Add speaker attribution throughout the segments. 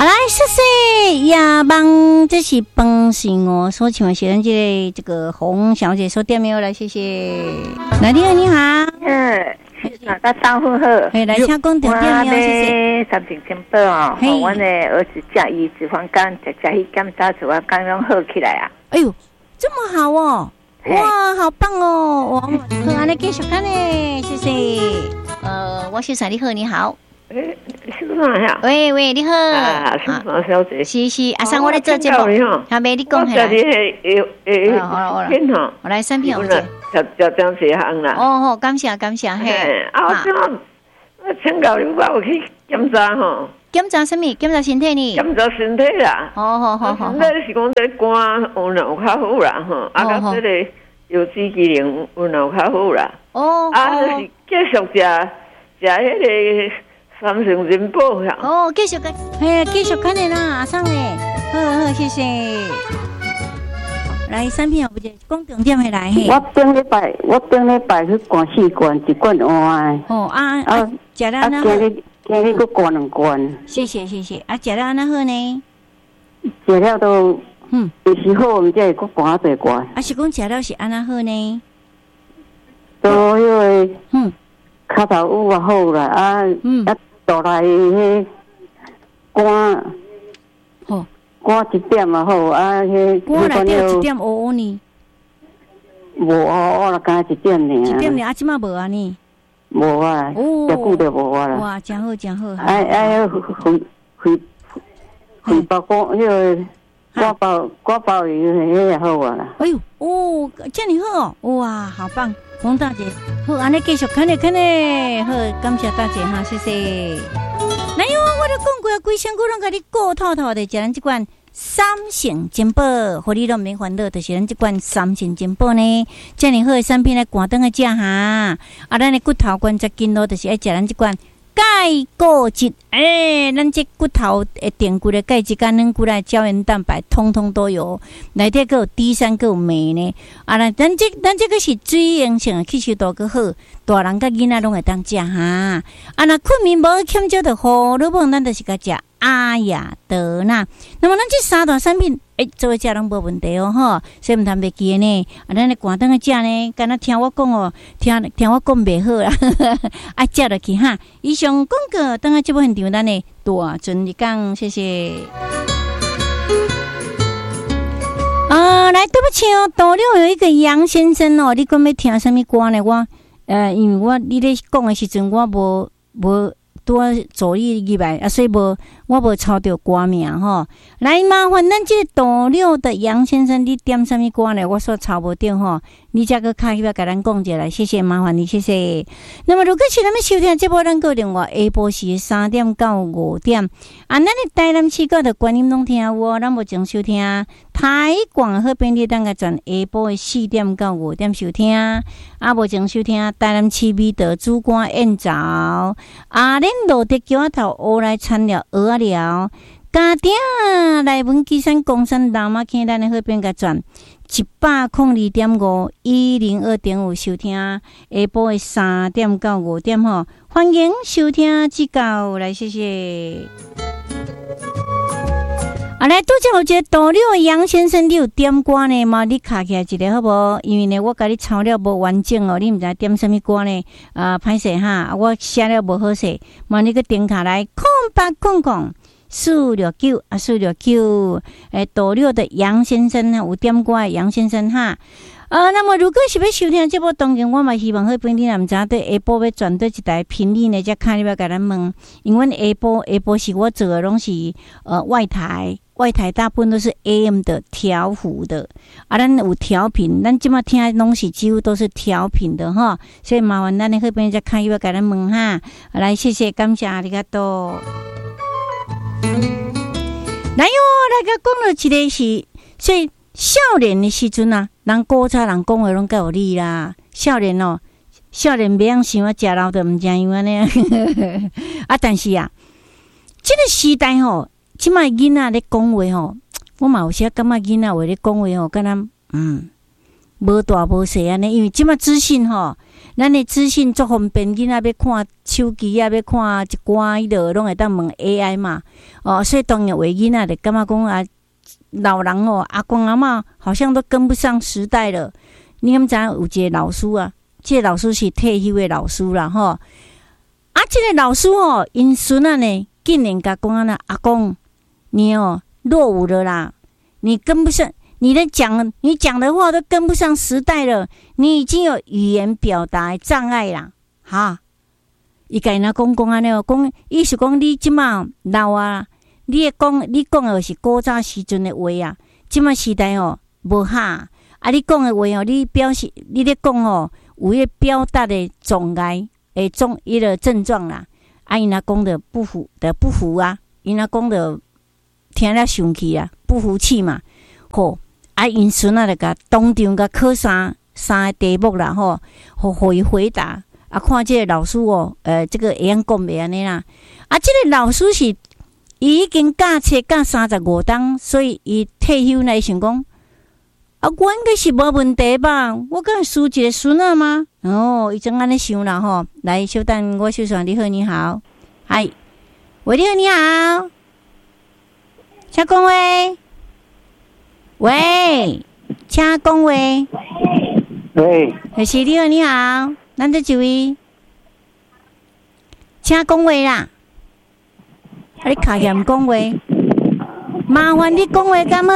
Speaker 1: 好来，谢谢亚邦，这是饭是我所请的学生这个洪小姐说点没有来，谢谢。来，你好，你好，
Speaker 2: 大家上午好，
Speaker 1: 来请讲点没有，谢谢。
Speaker 2: 三点钟报哦，我的儿子驾医脂肪肝，加一检查出来刚刚好起来啊。
Speaker 1: 哎呦，这么好哦，哇，好棒哦，我好，安尼继续看呢，谢谢。我是你好，你好。
Speaker 2: 是不是呀？
Speaker 1: 喂喂，你好。
Speaker 2: 啊，是什小姐？
Speaker 1: 是，阿生我来做节目，阿妹你讲起来。好了，我来三片，
Speaker 2: 就这样子行啦。
Speaker 1: 哦，感谢嘿。
Speaker 2: 我请教你，我有去检查吼。
Speaker 1: 检查什么？检查身体呢？
Speaker 2: 检查身体啦。
Speaker 1: 好。
Speaker 2: 身体是讲这肝有较好啦吼，甲这个有机机能有较好啦。就是继续食迄个。三成人保呀！
Speaker 1: 继续看，继续看的啦，阿生嘞，好，谢谢。来三片，不就讲重点的来嘿。
Speaker 3: 我顶礼拜去灌4罐，1罐换的。
Speaker 1: 食了安那好。
Speaker 3: 今日搁灌2罐。
Speaker 1: 谢谢。食了安那好呢？
Speaker 3: 食了都就是好，毋才会搁灌多罐。
Speaker 1: 是讲食了是安那好呢？
Speaker 3: 都迄个脚头有好啦，倒来迄肝1点也好
Speaker 1: 肝内底有1点乌呢？
Speaker 3: 无啦，干1点呢。
Speaker 1: 1点呢？即马无啊呢？
Speaker 3: 无啊，遮久就无啊啦。
Speaker 1: 哇，真好。
Speaker 3: 回包肝迄个挂包迄也好啊啦。
Speaker 1: 哎呦，这么好，哇，好棒！洪大姐，好，安尼继续看咧，好，感谢大姐哈，谢谢。来哟，我都讲过，规身躯拢甲你顾透透的，食咱这款三成金宝，互你拢免烦恼，就是咱这款三成金宝呢，这么好的产品来赶灯个食哈。咱的骨头关节筋络，就是爱食咱这款钙固质，咱这骨头的定骨的钙质、肝软骨来胶原蛋白，通通都有。内底还有 D3，还有镁呢。咱这个是水溶性的，吸收度更好，大人甲囡仔拢会当食哈。那困眠无欠少的荷尔蒙，咱就是甲食阿雅德纳。那么咱这三大产品，做伙食拢无问题哦吼，所以毋通袂记呢。咱咧赶灯个食呢，敢若听我讲哦，听我讲袂好啦，食落去哈。以上广告，等下节目现场咱的大尊你讲，谢谢。来，对不起哦，岛六有一个杨先生哦，你讲要听什么歌呢？我因为你咧讲的时阵，我无拄啊助你入来所以我无抄到歌名吼。来，麻烦咱这个岛六的杨先生，你点什么歌呢？我说抄无到吼，你再个开要甲咱讲一下来，谢谢，麻烦你，谢谢。那么如果是咱们收听这波，咱个另外下晡时3点到5点，咱的台南市角的观音拢听有，咱目前收听台广好便利当个转下晡的4点到5点收听，目前收听台南市美德主管宴早，恁路的桥头乌来参了鹅寮。家庭内文基山公山南马坑，咱的好边个转102.5 收听，下晡的3点到5点吼，欢迎收听指教来，谢谢。来，拄则有一个道六的杨先生，你有点歌呢吗？你卡起来一个好无？因为呢，我甲你抄了无完整哦，你毋知点什么歌呢？歹势哈，我写了无好势，嘛你个点卡来0800-469-469，道六的杨先生有点歌的杨先生哈。那么如果是要收听这部，当然我嘛希望好朋友你毋知对下晡要转对一台频率呢，才看你要甲咱问，因为下晡是我做的拢是外台大部分都是 AM 的调幅的，咱有调频，咱即马听的东西几乎都是调频的哈，所以麻烦咱的好朋友才看要甲咱问哈。来，谢谢，感谢ありがとう。来哟，来个讲了一个是，所以少年的时阵啊，人古早人讲话拢较有理啦。少年袂晓想啊，食老的毋知样安尼但是啊，这个时代吼，即摆囡仔咧讲话吼，我嘛有时感觉囡仔话咧讲话吼，敢若无大无小安尼，因为即摆资讯吼， 咱的资讯足方便，囡仔要看手机啊，要看一寡迄落，拢会当问 AI 嘛。所以当然为囡仔就感觉讲啊，老人阿公阿嬷好像都跟不上时代了。你敢知有一个老师啊？这个老师是退休的老师啦，吼。这个老师因孙仔呢，竟然甲讲啊，阿公，你落伍了啦，你跟不上。你讲的话都跟不上时代了，你已经有语言表达障碍啦，哈！伊甲因讲安尼讲，意思讲你即马老啊，你讲的是古早时阵的话啊，即马时代无哈你讲的话你表示你咧讲有迄表达的障碍诶迄个症状啦，因讲的不服啊，因讲的听了生气啊，不服气嘛，吼！因孙仔就甲当场甲考三个题目啦，互伊回答。看这个老师这个会晓讲袂安尼啦。这个老师是伊已经教册教35档，所以伊退休来想讲，我应该是无问题吧？我敢输一个孙仔吗？伊正安尼想啦来，稍等，我小爽，你好，你好，嗨，喂，你好，你好，请讲话。喂，请讲话。
Speaker 3: 喂，
Speaker 1: 是你好，你好，咱这一位，请讲话啦。你卡嫌讲话，麻烦你讲话敢好？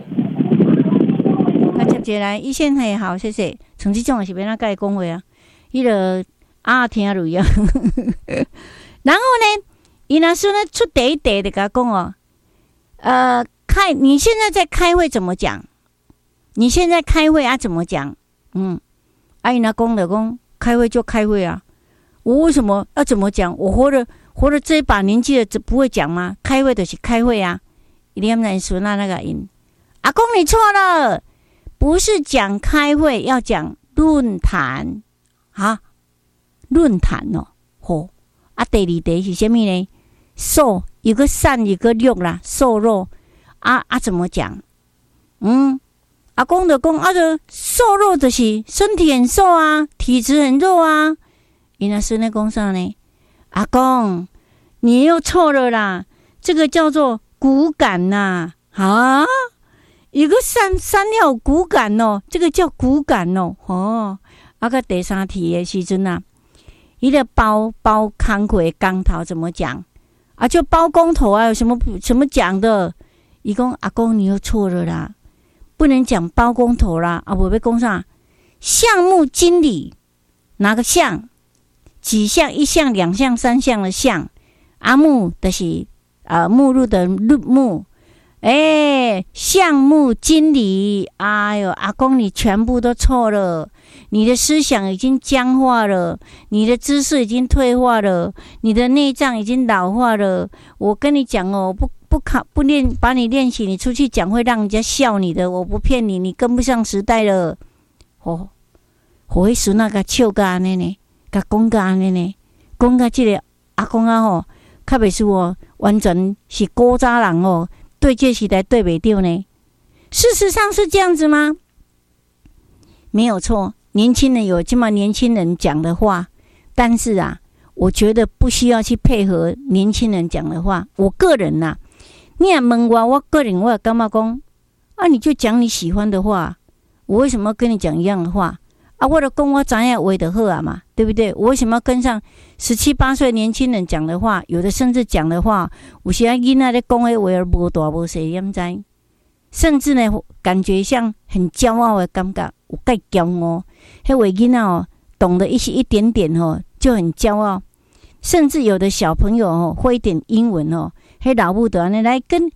Speaker 1: 接来，一线很好，谢谢。像这种是要哪甲伊讲话啊？迄个听落啊。然后呢，伊若说呢出第一题就甲讲你现在在开会怎么讲？你现在开会怎么讲？伊那讲的讲开会就开会啊，我为什么要怎么讲？我活了这一把年纪了，不会讲吗？开会就是开会啊！你们来说那个音，阿公你错了，不是讲开会，要讲论坛论坛第二题是什么呢？瘦有个善有个肉啦，瘦肉。怎么讲？阿公就讲就瘦肉就是身体很瘦啊，体质很弱啊。伊那孙子讲啥呢？阿公，你又错了啦，这个叫做骨感呐。有个山要有骨感这个叫骨感个第三题的时阵啊，伊个包工课工头怎么讲？就包工头啊，有什么讲的？伊讲阿公你又错了啦，不能讲包工头啦，无要讲啥？项目经理哪个项？几项？一项、两项、三项的项。目就是目录的目。项目经理，阿公你全部都错了，你的思想已经僵化了，你的知识已经退化了，你的内脏已经老化了。我跟你讲不练，把你练习，你出去讲会让人家笑你的。我不骗你，你跟不上时代了。迄孙仔甲笑甲安尼呢，甲讲甲安尼呢，讲甲这个阿公较袂输完全是古早人对这时代对袂到呢。事实上是这样子吗？没有错，年轻人有这么年轻人讲的话，但是我觉得不需要去配合年轻人讲的话。我个人你也问我个人我也感觉讲你就讲你喜欢的话，我为什么要跟你讲一样的话我就讲我知影话就好嘛，对不对？我为什么要跟上17、18岁年轻人讲的话？有的甚至讲的话，有时囡仔咧讲的话儿无大无小，你知？甚至呢，感觉像很骄傲的感觉，有介骄傲。迄位囡仔懂得一点点就很骄傲。甚至有的小朋友会一点英文迄老母就安尼来跟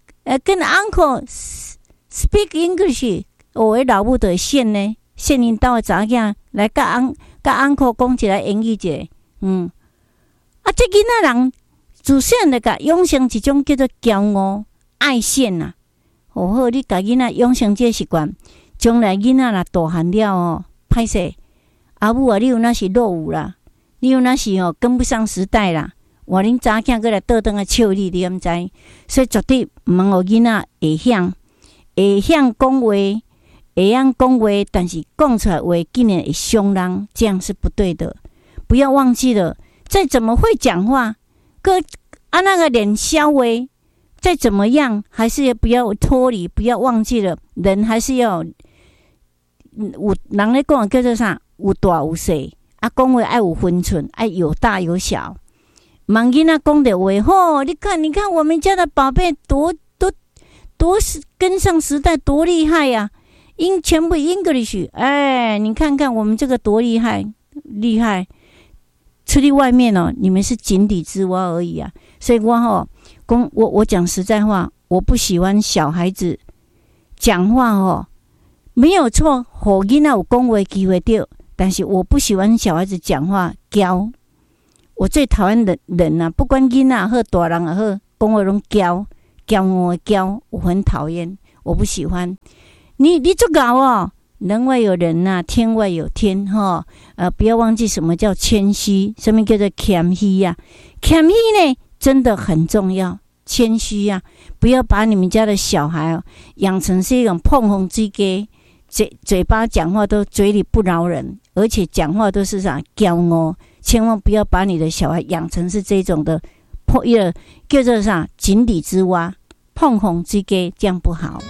Speaker 1: uncle speak English， 迄老母就现因兜的查囝来甲 uncle 讲一个英语者，这囡仔人自细汉就甲养成一种叫做骄傲爱现呐。好，你甲囡仔养成这个习惯，将来囡仔若大汉了歹势，阿母你有那是落伍啦，你有那是跟不上时代啦。话恁查囝过来倒转来笑你，你毋知？所以绝对毋通互囡仔会晓讲话，会会样讲话，但是讲出来话竟然会伤人，这样是不对的。不要忘记了，再怎么会讲话，那个脸消微，再怎么样，还是不要脱离，不要忘记了，人还是要有人咧讲叫做啥？有大有小，讲话爱有分寸，爱有大有小。忙囡仔讲的话，你看，我们家的宝贝多跟上时代，多厉害呀！全部 English， 你看看我们这个多厉害！出去外面你们是井底之蛙而已啊！所以我讲实在话，我不喜欢小孩子讲话没有错，给囡仔有讲话机会对，但是我不喜欢小孩子讲话娇。我最讨厌的人不管囡仔或大人也好，讲话拢娇，我很讨厌，我不喜欢。你做搞人外有人天外有天不要忘记什么叫谦虚，什么叫做谦虚呀？谦虚呢，真的很重要。谦虚不要把你们家的小孩养成是一种碰红之鸡，嘴巴讲话都嘴里不饶人，而且讲话都是啥骄傲。千万不要把你的小孩养成是这种的叫做啥井底之蛙、碰红之鸡，这样不好。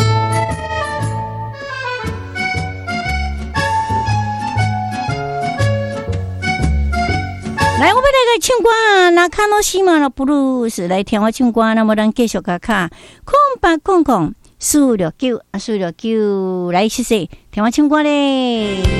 Speaker 1: 来，我们来个唱歌，那卡诺西马的布鲁斯来听我唱歌，那么咱继续卡空吧空469，469来谢谢听我唱歌嘞。